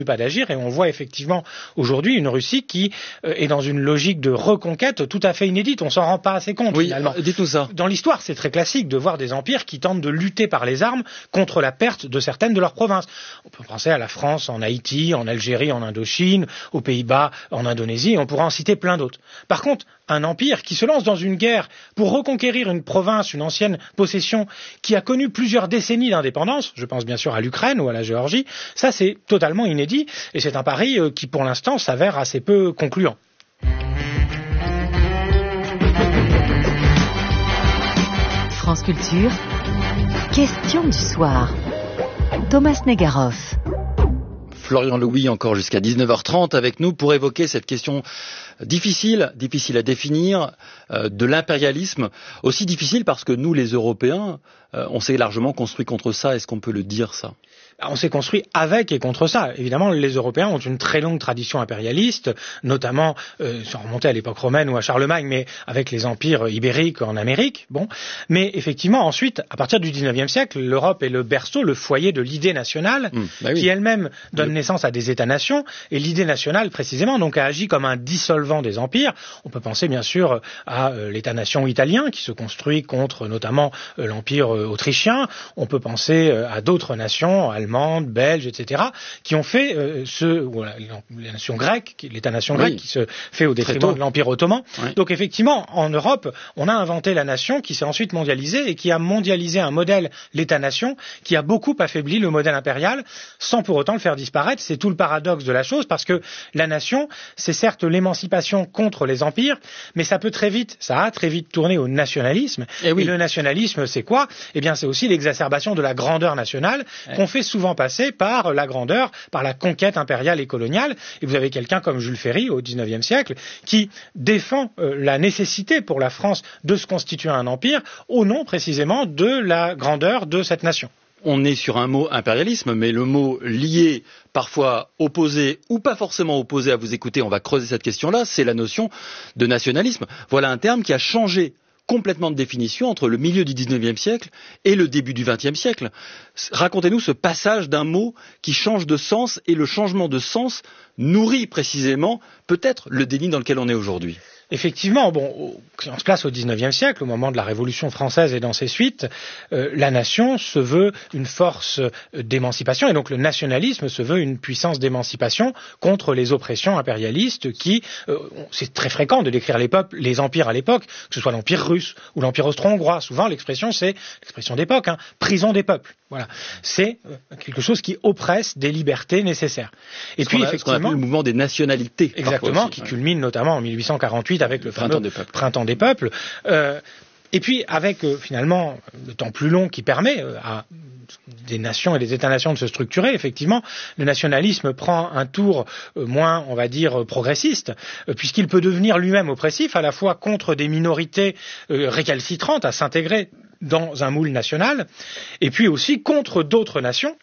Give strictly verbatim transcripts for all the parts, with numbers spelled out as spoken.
pas d'agir et on voit effectivement aujourd'hui une Russie qui euh, est dans une logique de reconquête tout à fait inédite. On s'en rend pas assez compte oui, finalement. Dites-nous ça. Dans l'histoire, c'est très classique de voir des empires qui tentent de lutter par les armes contre la perte de certaines de leurs provinces. On peut penser à la France, en Haïti, en Algérie, en Indochine, aux Pays-Bas, en Indonésie, et on pourra en citer plein d'autres. Par contre, un empire qui se lance dans une guerre pour reconquérir une province, une ancienne possession qui a connu plusieurs décennies d'indépendance, je pense bien sûr à l'Ukraine ou à la Géorgie, ça c'est totalement inédit et c'est un pari qui pour l'instant s'avère assez peu concluant. France Culture, question du soir. Thomas Negaroff. Florian Louis encore jusqu'à dix-neuf heures trente avec nous pour évoquer cette question difficile, difficile à définir, euh, de l'impérialisme. Aussi difficile parce que nous, les Européens, euh, on s'est largement construit contre ça. Est-ce qu'on peut le dire, ça ? On s'est construit avec et contre ça. Évidemment, les Européens ont une très longue tradition impérialiste, notamment, euh, sans remonter à l'époque romaine ou à Charlemagne, mais avec les empires ibériques en Amérique. Bon, mais effectivement, ensuite, à partir du dix-neuvième siècle, l'Europe est le berceau, le foyer de l'idée nationale, mmh, bah oui. qui elle-même donne le... naissance à des États-nations. Et l'idée nationale, précisément, donc a agi comme un dissolvant des empires. On peut penser bien sûr à euh, l'État-nation italien, qui se construit contre notamment euh, l'empire euh, autrichien. On peut penser euh, à d'autres nations, allemandes, belges, et cetera, qui ont fait euh, ce, voilà, la nation grecque, l'État-nation grecque, oui. qui se fait au détriment de l'Empire ottoman. Oui. Donc effectivement, en Europe, on a inventé la nation qui s'est ensuite mondialisée et qui a mondialisé un modèle, l'État-nation, qui a beaucoup affaibli le modèle impérial, sans pour autant le faire disparaître. C'est tout le paradoxe de la chose, parce que la nation, c'est certes l'émancipation contre les empires, mais ça peut très vite, ça a très vite tourné au nationalisme. Et, oui. et le nationalisme, c'est quoi ? Eh bien, c'est aussi l'exacerbation de la grandeur nationale, ouais. qu'on fait souvent passer par la grandeur, par la conquête impériale et coloniale. Et vous avez quelqu'un comme Jules Ferry au dix-neuvième siècle qui défend euh, la nécessité pour la France de se constituer un empire au nom précisément de la grandeur de cette nation. On est sur un mot impérialisme, mais le mot lié, parfois opposé ou pas forcément opposé à vous écouter, on va creuser cette question-là, c'est la notion de nationalisme. Voilà un terme qui a changé complètement de définition entre le milieu du dix-neuvième siècle et le début du vingtième siècle. Racontez-nous ce passage d'un mot qui change de sens, et le changement de sens nourrit précisément peut-être le déni dans lequel on est aujourd'hui. Effectivement, bon, si on se place au dix-neuvième siècle, au moment de la Révolution française et dans ses suites, euh, la nation se veut une force d'émancipation, et donc le nationalisme se veut une puissance d'émancipation contre les oppressions impérialistes qui, euh, c'est très fréquent de décrire les peuples, les empires à l'époque, que ce soit l'empire russe ou l'empire austro-hongrois. Souvent, l'expression, c'est l'expression d'époque, hein, prison des peuples. Voilà, c'est quelque chose qui oppresse des libertés nécessaires. Et ce puis, qu'on a, effectivement, ce qu'on appelle le mouvement des nationalités. Exactement, aussi, qui ouais. culmine notamment en mille huit cent quarante-huit avec le, le fameux des printemps des peuples. Euh, et puis, avec euh, finalement le temps plus long qui permet euh, à des nations et des États-nations de se structurer, effectivement, le nationalisme prend un tour euh, moins, on va dire, progressiste, euh, puisqu'il peut devenir lui-même oppressif, à la fois contre des minorités euh, récalcitrantes à s'intégrer dans un moule national, et puis aussi contre d'autres nations,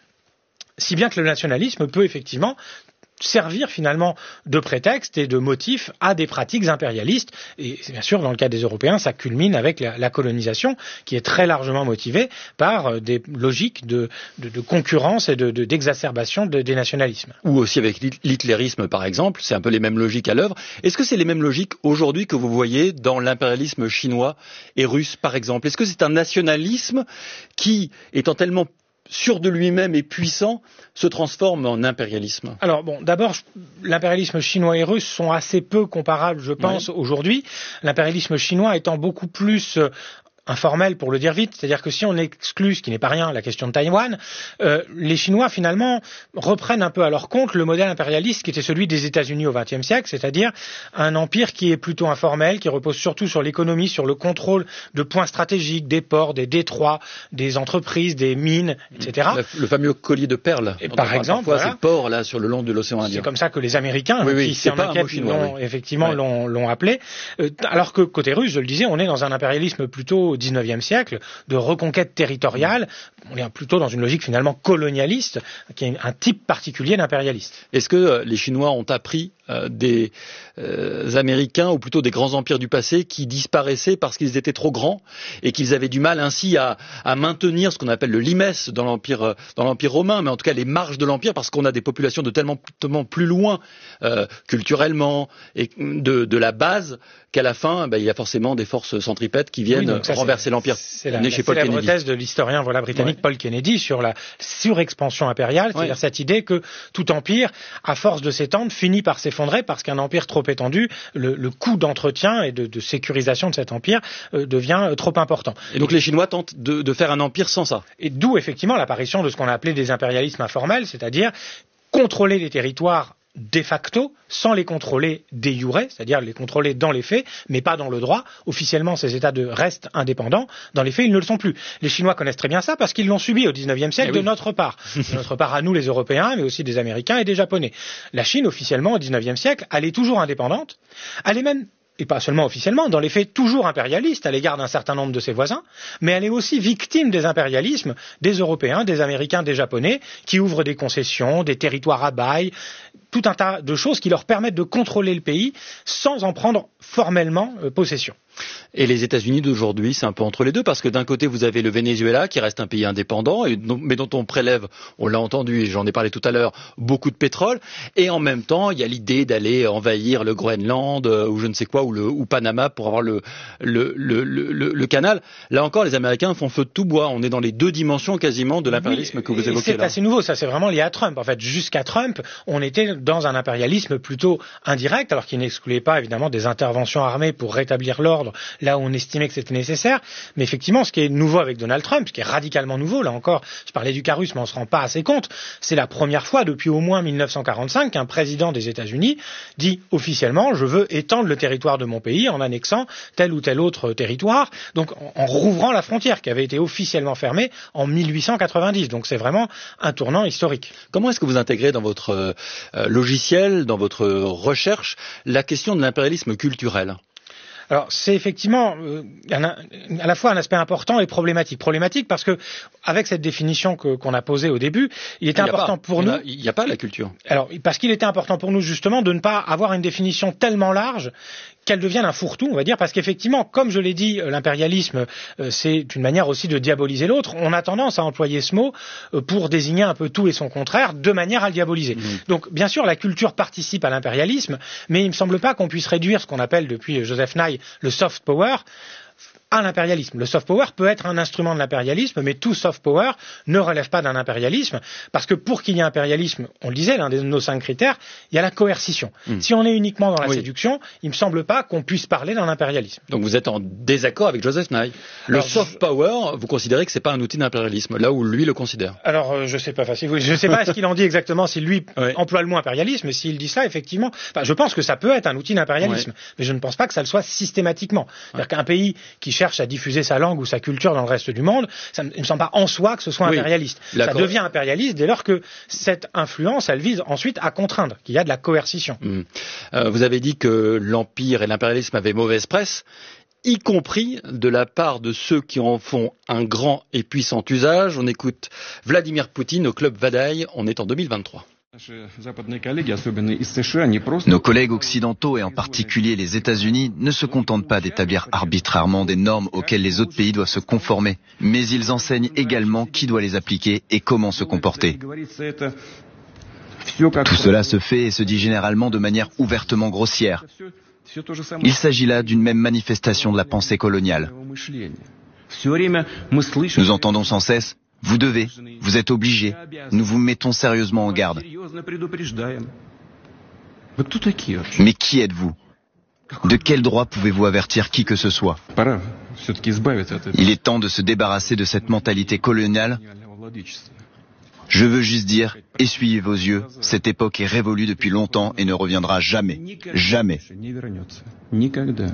si bien que le nationalisme peut effectivement servir finalement de prétexte et de motif à des pratiques impérialistes. Et bien sûr, dans le cas des Européens, ça culmine avec la, la colonisation, qui est très largement motivée par des logiques de, de, de concurrence et de, de, d'exacerbation de, des nationalismes. Ou aussi avec l'hitlérisme, par exemple, c'est un peu les mêmes logiques à l'œuvre. Est-ce que c'est les mêmes logiques aujourd'hui que vous voyez dans l'impérialisme chinois et russe, par exemple ? Est-ce que c'est un nationalisme qui, étant tellement sûr de lui-même et puissant, se transforme en impérialisme? Alors bon, d'abord, l'impérialisme chinois et russe sont assez peu comparables, je pense, oui. aujourd'hui. L'impérialisme chinois étant beaucoup plus euh, informel, pour le dire vite, c'est-à-dire que si on exclut, ce qui n'est pas rien, la question de Taïwan, euh, les Chinois finalement reprennent un peu à leur compte le modèle impérialiste qui était celui des États-Unis au vingtième siècle, c'est-à-dire un empire qui est plutôt informel, qui repose surtout sur l'économie, sur le contrôle de points stratégiques, des ports, des détroits, des entreprises, des mines, et cetera. Le, le fameux collier de perles. Et par exemple, parfois, voilà. Ces ports là sur le long de l'océan Indien. C'est comme ça que les Américains, oui, oui, qui s'en inquiètent, l'ont, oui. effectivement, ouais. l'ont, l'ont appelé. Euh, alors que côté russe, je le disais, on est dans un impérialisme plutôt dix-neuvième siècle, de reconquête territoriale. On est plutôt dans une logique finalement colonialiste, qui est un type particulier d'impérialiste. Est-ce que les Chinois ont appris euh, des euh, Américains, ou plutôt des grands empires du passé, qui disparaissaient parce qu'ils étaient trop grands et qu'ils avaient du mal ainsi à, à maintenir ce qu'on appelle le limes dans l'empire, dans l'empire romain, mais en tout cas les marges de l'empire, parce qu'on a des populations de tellement, tellement plus loin euh, culturellement et de, de la base qu'à la fin, ben, il y a forcément des forces centripètes qui viennent oui, ça, renverser l'empire. C'est la, la célèbre thèse de l'historien voilà, britannique ouais. Paul Kennedy sur la surexpansion impériale, c'est-à-dire ouais. cette idée que tout empire, à force de s'étendre, finit par s'effondrer parce qu'un empire trop étendu, le, le coût d'entretien et de, de sécurisation de cet empire euh, devient euh, trop important. Et donc les Chinois tentent de, de faire un empire sans ça. Et d'où effectivement l'apparition de ce qu'on a appelé des impérialismes informels, c'est-à-dire contrôler les territoires de facto, sans les contrôler de jure, c'est-à-dire les contrôler dans les faits, mais pas dans le droit. Officiellement, ces États de restent indépendants. Dans les faits, ils ne le sont plus. Les Chinois connaissent très bien ça parce qu'ils l'ont subi au dix-neuvième siècle oui. de notre part. De notre part à nous, les Européens, mais aussi des Américains et des Japonais. La Chine, officiellement, au dix-neuvième siècle, elle est toujours indépendante. Elle est même, et pas seulement officiellement, dans les faits toujours impérialiste à l'égard d'un certain nombre de ses voisins, mais elle est aussi victime des impérialismes des Européens, des Américains, des Japonais, qui ouvrent des concessions, des territoires à bail, tout un tas de choses qui leur permettent de contrôler le pays sans en prendre formellement euh, possession. Et les États-Unis d'aujourd'hui, c'est un peu entre les deux, parce que d'un côté, vous avez le Venezuela, qui reste un pays indépendant, et dont, mais dont on prélève, on l'a entendu, et j'en ai parlé tout à l'heure, beaucoup de pétrole, et en même temps, il y a l'idée d'aller envahir le Groenland, euh, ou je ne sais quoi, ou, le, ou Panama, pour avoir le, le, le, le, le, le canal. Là encore, les Américains font feu de tout bois. On est dans les deux dimensions quasiment de l'impérialisme oui, que vous évoquez là. C'est assez nouveau, ça c'est vraiment lié à Trump. En fait, jusqu'à Trump, on était dans un impérialisme plutôt indirect, alors qu'il n'excluait pas évidemment des interventions armées pour rétablir l'ordre là où on estimait que c'était nécessaire. Mais effectivement, ce qui est nouveau avec Donald Trump, ce qui est radicalement nouveau, là encore, je parlais du Carus, mais on ne se rend pas assez compte, c'est la première fois depuis au moins mille neuf cent quarante-cinq qu'un président des États-Unis dit officiellement « je veux étendre le territoire de mon pays en annexant tel ou tel autre territoire », donc en rouvrant la frontière qui avait été officiellement fermée en mille huit cent quatre-vingt-dix. Donc c'est vraiment un tournant historique. Comment est-ce que vous intégrez dans votre euh, logiciel, dans votre recherche, la question de l'impérialisme culturel ? Alors c'est effectivement euh, un, à la fois un aspect important et problématique. Problématique parce que avec cette définition que, qu'on a posée au début, il était il important pas, pour il nous. A, il n'y a pas la culture. Alors parce qu'il était important pour nous justement de ne pas avoir une définition tellement large qu'elle devienne un fourre-tout, on va dire, parce qu'effectivement, comme je l'ai dit, l'impérialisme, euh, c'est une manière aussi de diaboliser l'autre. On a tendance à employer ce mot euh, pour désigner un peu tout et son contraire, de manière à le diaboliser. Mmh. Donc, bien sûr, la culture participe à l'impérialisme, mais il ne me semble pas qu'on puisse réduire ce qu'on appelle depuis Joseph Nye le soft power à l'impérialisme. Le soft power peut être un instrument de l'impérialisme, mais tout soft power ne relève pas d'un impérialisme, parce que pour qu'il y ait impérialisme, on le disait, l'un de nos cinq critères, il y a la coercition. Mmh. Si on est uniquement dans la oui. séduction, il ne me semble pas qu'on puisse parler d'un impérialisme. Donc vous êtes en désaccord avec Joseph Nye. Le Alors, soft je... power, vous considérez que c'est pas un outil d'impérialisme, là où lui le considère. Alors euh, je sais pas, facile. Je sais pas ce qu'il en dit exactement, si lui oui. emploie le mot impérialisme, s'il dit ça, effectivement, enfin, je pense que ça peut être un outil d'impérialisme, oui. mais je ne pense pas que ça le soit systématiquement. C'est-à-dire oui. qu'un pays qui cherche à diffuser sa langue ou sa culture dans le reste du monde, ça ne me semble pas en soi que ce soit oui, impérialiste. Ça devient impérialiste dès lors que cette influence, elle vise ensuite à contraindre, qu'il y a de la coercition. Mmh. Euh, vous avez dit que l'empire et l'impérialisme avaient mauvaise presse, y compris de la part de ceux qui en font un grand et puissant usage. On écoute Vladimir Poutine au club Vadaï, on est en deux mille vingt-trois. Nos collègues occidentaux et en particulier les États-Unis ne se contentent pas d'établir arbitrairement des normes auxquelles les autres pays doivent se conformer, mais ils enseignent également qui doit les appliquer et comment se comporter. Tout cela se fait et se dit généralement de manière ouvertement grossière. Il s'agit là d'une même manifestation de la pensée coloniale. Nous entendons sans cesse « Vous devez, vous êtes obligés, nous vous mettons sérieusement en garde ». Mais qui êtes-vous ? De quel droit pouvez-vous avertir qui que ce soit ? Il est temps de se débarrasser de cette mentalité coloniale. Je veux juste dire, essuyez vos yeux, cette époque est révolue depuis longtemps et ne reviendra jamais. Jamais.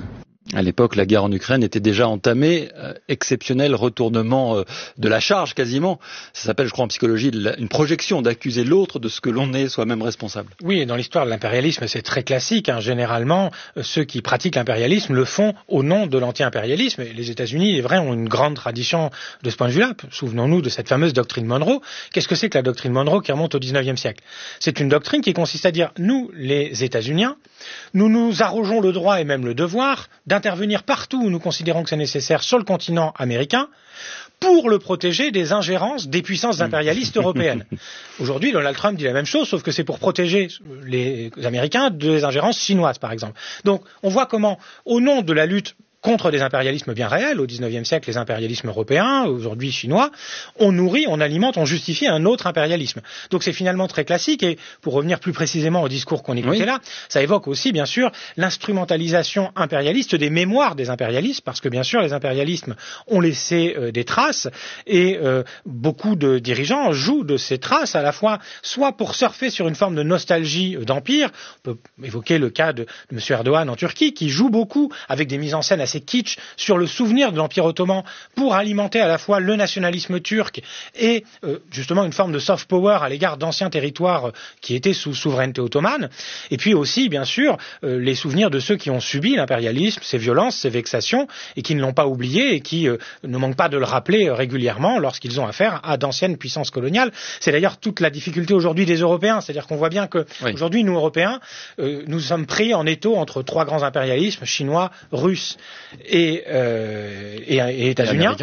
À l'époque, la guerre en Ukraine était déjà entamée, euh, exceptionnel retournement euh, de la charge quasiment. Ça s'appelle, je crois en psychologie, la, une projection d'accuser l'autre de ce que l'on est soi-même responsable. Oui, et dans l'histoire de l'impérialisme, c'est très classique. Hein. Généralement, euh, ceux qui pratiquent l'impérialisme le font au nom de l'anti-impérialisme. Et les États-Unis, il est vrai, ont une grande tradition de ce point de vue-là. Souvenons-nous de cette fameuse doctrine Monroe. Qu'est-ce que c'est que la doctrine Monroe qui remonte au dix-neuvième siècle? C'est une doctrine qui consiste à dire, nous, les États-Uniens, nous nous arrogeons le droit et même le devoir d'intervenir partout où nous considérons que c'est nécessaire sur le continent américain pour le protéger des ingérences des puissances impérialistes européennes. Aujourd'hui, Donald Trump dit la même chose, sauf que c'est pour protéger les Américains des ingérences chinoises, par exemple. Donc, on voit comment, au nom de la lutte contre des impérialismes bien réels, au dix-neuvième siècle, les impérialismes européens, aujourd'hui chinois, on nourrit, on alimente, on justifie un autre impérialisme. Donc c'est finalement très classique, et pour revenir plus précisément au discours qu'on écoutait oui. là, ça évoque aussi, bien sûr, l'instrumentalisation impérialiste des mémoires des impérialistes, parce que bien sûr, les impérialismes ont laissé euh, des traces, et euh, beaucoup de dirigeants jouent de ces traces, à la fois, soit pour surfer sur une forme de nostalgie euh, d'empire, on peut évoquer le cas de, de M. Erdogan en Turquie, qui joue beaucoup avec des mises en scène assez kitsch sur le souvenir de l'Empire ottoman pour alimenter à la fois le nationalisme turc et euh, justement une forme de soft power à l'égard d'anciens territoires qui étaient sous souveraineté ottomane, et puis aussi bien sûr euh, les souvenirs de ceux qui ont subi l'impérialisme, ses violences, ses vexations, et qui ne l'ont pas oublié et qui euh, ne manquent pas de le rappeler euh, régulièrement lorsqu'ils ont affaire à d'anciennes puissances coloniales. C'est d'ailleurs toute la difficulté aujourd'hui des Européens, c'est-à-dire qu'on voit bien que oui. aujourd'hui nous Européens, euh, nous sommes pris en étau entre trois grands impérialismes, chinois, russes et, euh, et, et états-uniens.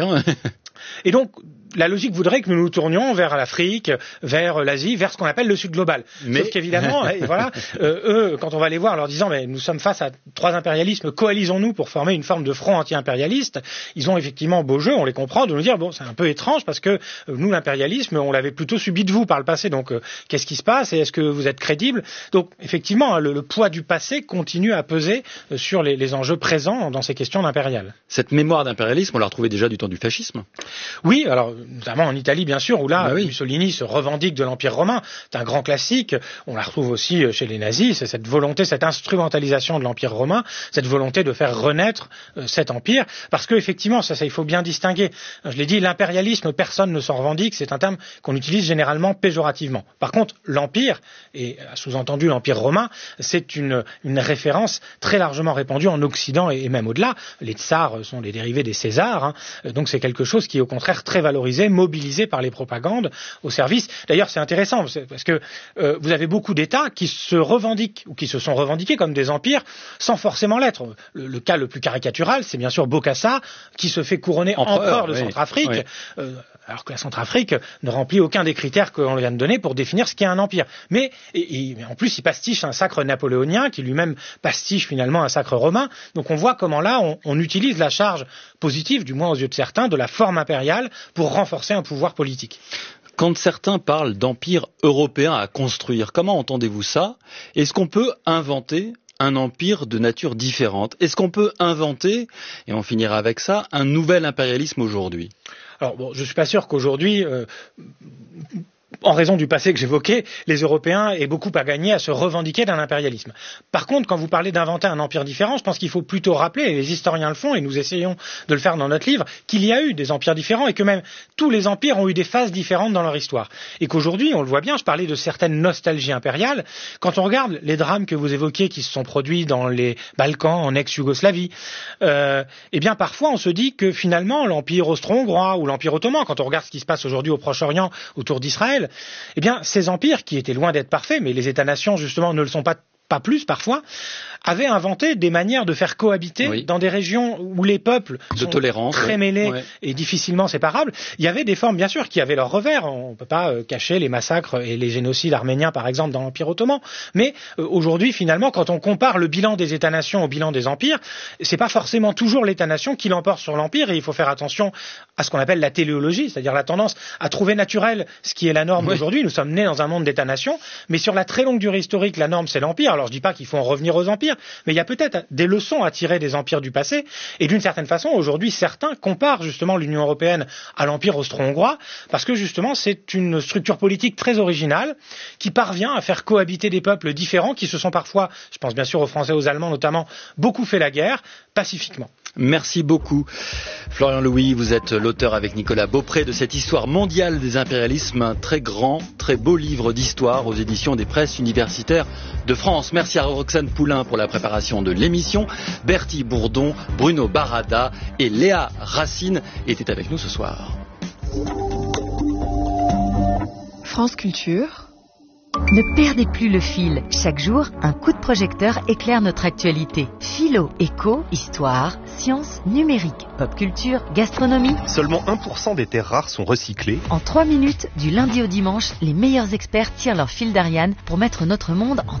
Et donc, la logique voudrait que nous nous tournions vers l'Afrique, vers l'Asie, vers ce qu'on appelle le Sud global. Mais... Sauf qu'évidemment, et voilà, euh, eux, quand on va les voir en leur disant mais nous sommes face à trois impérialismes, coalisons-nous pour former une forme de front anti-impérialiste, ils ont effectivement beau jeu, on les comprend, de nous dire bon, c'est un peu étrange parce que euh, nous, l'impérialisme, on l'avait plutôt subi de vous par le passé, donc euh, qu'est-ce qui se passe et est-ce que vous êtes crédible? Donc, effectivement, hein, le, le poids du passé continue à peser euh, sur les, les enjeux présents dans ces questions d'impérial. Cette mémoire d'impérialisme, on l'a retrouvée déjà du temps du fascisme. Oui, alors notamment en Italie bien sûr, où là bah oui. Mussolini se revendique de l'Empire romain, c'est un grand classique, on la retrouve aussi chez les nazis, c'est cette volonté, cette instrumentalisation de l'Empire romain, cette volonté de faire renaître euh, cet empire, parce que effectivement, ça, ça il faut bien distinguer, je l'ai dit, l'impérialisme, personne ne s'en revendique, c'est un terme qu'on utilise généralement péjorativement. Par contre, l'empire, et sous-entendu l'Empire romain, c'est une, une référence très largement répandue en Occident et, et même au-delà, les tsars sont les dérivés des Césars, hein, donc c'est quelque chose qui est au contraire très valorisé, mobilisé par les propagandes au service. D'ailleurs, c'est intéressant parce que euh, vous avez beaucoup d'États qui se revendiquent ou qui se sont revendiqués comme des empires sans forcément l'être. Le, le cas le plus caricatural, c'est bien sûr Bokassa qui se fait couronner empereur, empereur de oui, Centrafrique, oui. Euh, alors que la Centrafrique ne remplit aucun des critères qu'on vient de donner pour définir ce qu'est un empire. Mais et, et, en plus, il pastiche un sacre napoléonien qui lui-même pastiche finalement un sacre romain. Donc on voit comment là, on, on utilise la charge positive, du moins aux yeux de certains, de la forme impériale pour renforcer un pouvoir politique. Quand certains parlent d'empire européen à construire, comment entendez-vous ça? Est-ce qu'on peut inventer un empire de nature différente? Est-ce qu'on peut inventer, et on finira avec ça, un nouvel impérialisme aujourd'hui? Alors bon, je ne suis pas sûr qu'aujourd'hui... Euh, en raison du passé que j'évoquais, les Européens aient beaucoup à gagner à se revendiquer d'un impérialisme. Par contre, quand vous parlez d'inventer un empire différent, je pense qu'il faut plutôt rappeler, et les historiens le font, et nous essayons de le faire dans notre livre, qu'il y a eu des empires différents et que même tous les empires ont eu des phases différentes dans leur histoire. Et qu'aujourd'hui, on le voit bien, je parlais de certaines nostalgies impériales, quand on regarde les drames que vous évoquiez qui se sont produits dans les Balkans, en ex-Yougoslavie, euh, eh bien parfois on se dit que finalement l'empire austro-hongrois ou l'empire ottoman, quand on regarde ce qui se passe aujourd'hui au Proche-Orient autour d'Israël, eh bien, ces empires, qui étaient loin d'être parfaits, mais les États-nations, justement, ne le sont pas, pas plus parfois, avaient inventé des manières de faire cohabiter oui. dans des régions où les peuples de sont tolérance, très mêlés ouais. et difficilement séparables. Il y avait des formes, bien sûr, qui avaient leurs revers. On ne peut pas euh, cacher les massacres et les génocides arméniens, par exemple, dans l'Empire ottoman. Mais euh, aujourd'hui, finalement, quand on compare le bilan des États-nations au bilan des empires, c'est pas forcément toujours l'État-nation qui l'emporte sur l'empire, et il faut faire attention à ce qu'on appelle la téléologie, c'est-à-dire la tendance à trouver naturel ce qui est la norme oui. aujourd'hui. Nous sommes nés dans un monde d'États-nations, mais sur la très longue durée historique, la norme, c'est l'empire. Alors, Alors je dis pas qu'il faut en revenir aux empires, mais il y a peut-être des leçons à tirer des empires du passé. Et d'une certaine façon, aujourd'hui, certains comparent justement l'Union européenne à l'empire austro-hongrois, parce que justement, c'est une structure politique très originale qui parvient à faire cohabiter des peuples différents qui se sont parfois, je pense bien sûr aux Français, aux Allemands notamment, beaucoup fait la guerre pacifiquement. Merci beaucoup. Florian Louis, vous êtes l'auteur avec Nicolas Beaupré de cette histoire mondiale des impérialismes, un très grand, très beau livre d'histoire aux éditions des presses universitaires de France. Merci à Roxane Poulain pour la préparation de l'émission. Bertie Bourdon, Bruno Barada et Léa Racine étaient avec nous ce soir. France Culture. Ne perdez plus le fil. Chaque jour, un coup de projecteur éclaire notre actualité. Philo, éco, histoire, sciences, numérique, pop culture, gastronomie. Seulement un pour cent des terres rares sont recyclées. En trois minutes, du lundi au dimanche, les meilleurs experts tirent leur fil d'Ariane pour mettre notre monde en